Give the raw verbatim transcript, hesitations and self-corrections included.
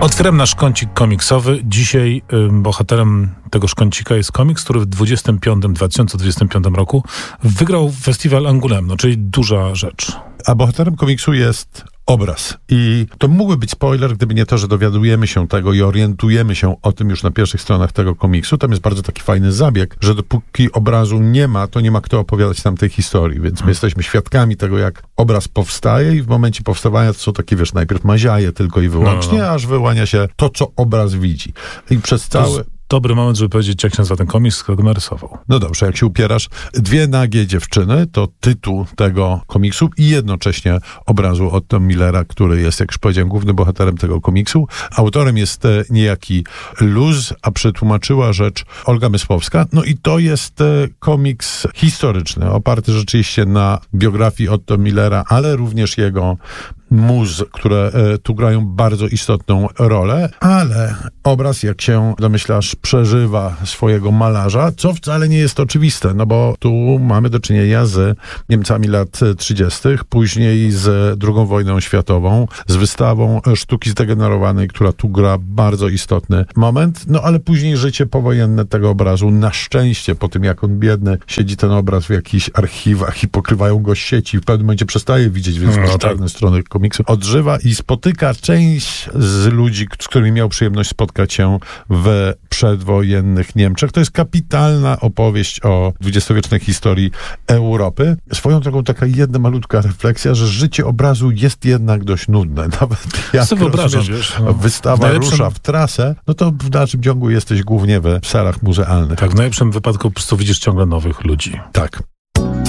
Otwieram nasz kącik komiksowy. Dzisiaj y, bohaterem tegoż kącika jest komiks, który w dwudziestym piątym, dwa tysiące dwudziestym piątym roku wygrał festiwal Angoulême, czyli duża rzecz. A bohaterem komiksu jest obraz. I to mógłby być spoiler, gdyby nie to, że dowiadujemy się tego i orientujemy się o tym już na pierwszych stronach tego komiksu. Tam jest bardzo taki fajny zabieg, że dopóki obrazu nie ma, to nie ma kto opowiadać nam tej historii. Więc my hmm. jesteśmy świadkami tego, jak obraz powstaje i w momencie powstawania to są takie, wiesz, najpierw maziaje tylko i wyłącznie, no, no. aż wyłania się to, co obraz widzi. I przez cały... Dobry moment, żeby powiedzieć, jak się nazywa ten komiks, kto go narysował. No dobrze, jak się upierasz. Dwie nagie dziewczyny to tytuł tego komiksu i jednocześnie obrazu Otto Millera, który jest, jak już powiedziałem, głównym bohaterem tego komiksu. Autorem jest niejaki Luz, a przetłumaczyła rzecz Olga Mysłowska. No i to jest komiks historyczny, oparty rzeczywiście na biografii Otto Millera, ale również jego muz, które e, tu grają bardzo istotną rolę, ale obraz, jak się domyślasz, przeżywa swojego malarza, co wcale nie jest oczywiste, no bo tu mamy do czynienia z Niemcami lat trzydziestych, później z drugą wojną światową, z wystawą sztuki zdegenerowanej, która tu gra bardzo istotny moment, no ale później życie powojenne tego obrazu, na szczęście po tym, jak on biedny, siedzi ten obraz w jakichś archiwach i pokrywają go sieci, w pewnym momencie przestaje widzieć, więc no, czarne tak. strony komiksu odżywa i spotyka część z ludzi, z którymi miał przyjemność spotkać się w przedwojennych Niemczech. To jest kapitalna opowieść o dwudziestowiecznej historii Europy. Swoją drogą taka jedna malutka refleksja, że życie obrazu jest jednak dość nudne. Nawet jak rozumiesz, wiesz, no, wystawa w najlepszym... rusza w trasę, no to w dalszym ciągu jesteś głównie w salach muzealnych. Tak, w najlepszym wypadku po prostu widzisz ciągle nowych ludzi. Tak.